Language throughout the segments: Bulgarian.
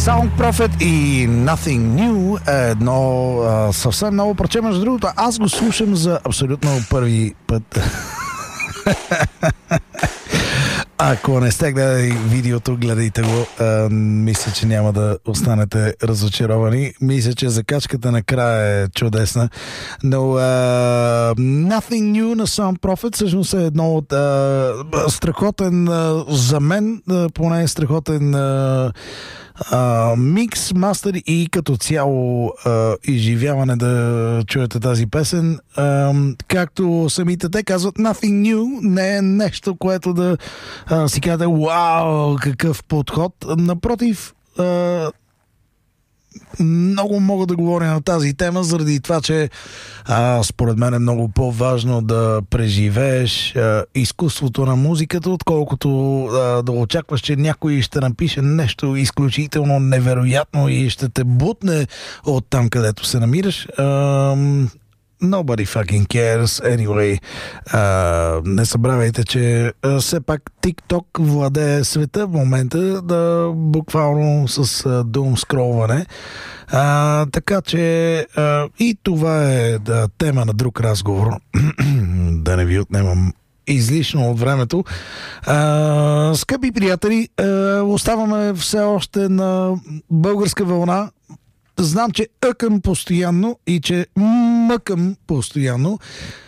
Sound Prophet и Nothing New е едно съвсем ново парче. Между другото, аз го слушам за абсолютно първи път. Ако не сте гледали видеото, гледайте го. Мисля, че няма да останете разочаровани. Мисля, че закачката накрая е чудесна. Но Nothing New на Sound Prophet всъщност е едно от страхотен, за мен поне страхотен микс, мастер и като цяло изживяване да чуете тази песен. Както самите те казват, Nothing New не е нещо, което да си кажете, вау, какъв подход. Напротив, много мога да говоря на тази тема, заради това, че според мен е много по-важно да преживееш изкуството на музиката, отколкото да очакваш, че някой ще напише нещо изключително невероятно и ще те бутне от там, където се намираш. Nobody fucking cares anyway. Не събравяйте, че все пак TikTok владее света в момента, да буквално с doom скролване. Така че и това е тема на друг разговор. Да не ви отнемам излишно от времето. Скъпи приятели, оставаме все още на българска вълна. Знам, чеъкам постоянно и че мъкам постоянно.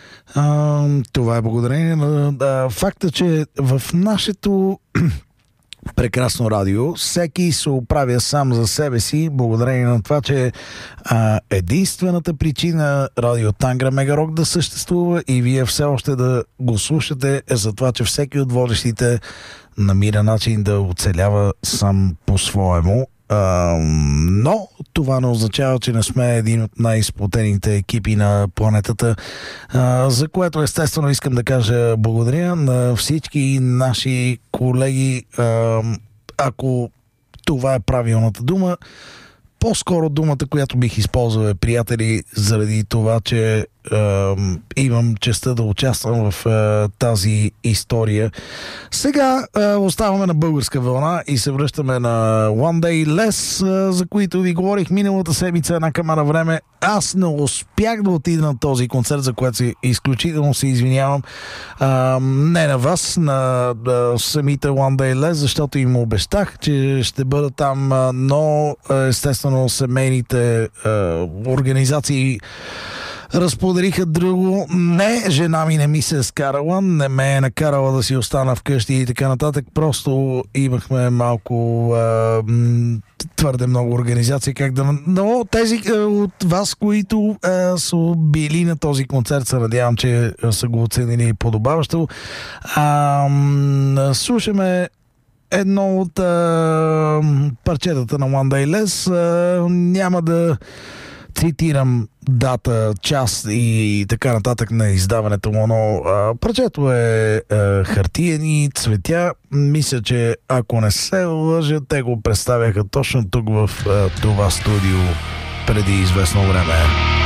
Това е благодарение на факта, че в нашето прекрасно радио всеки се оправя сам за себе си, благодарение на това, че единствената причина радио Тангра Мегарок да съществува и вие все още да го слушате е за това, че всеки от водещите намира начин да оцелява сам по-своему. Но това не означава, че не сме един от най-изплатените екипи на планетата, за което естествено искам да кажа благодаря на всички наши колеги. Ако това е правилната дума, по-скоро думата, която бих използвал е приятели, заради това, че имам честта да участвам в тази история. Сега оставаме на българска вълна и се връщаме на One Day Less, за които ви говорих миналата седмица една камара време. Аз не успях да отида на този концерт, за което изключително се извинявам. Не на вас, на самите One Day Less, защото им обещах, че ще бъда там, но естествено семейните организации разподариха друго. Не, жена ми не ми се е скарала, не ме е накарала да си остана вкъщи и така нататък. Просто имахме малко твърде много организации, но тези от вас, които са били на този концерт, се надявам, че са го оценили подобаващо. Слушаме едно от парчетата на One Day Less. Няма да цитирам дата, час и така нататък на издаването му, но парчето е хартиени цветя. Мисля, че ако не се лъжа, те го представяха точно тук в това студио преди известно време.